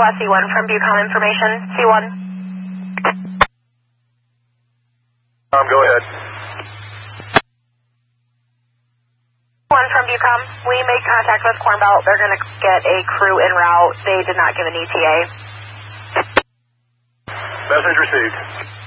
Northwest C1 from Bucom information. C1. Go ahead. One from Bucom. We made contact with Corn Belt. They're going to get a crew en route. They did not give an ETA. Message received.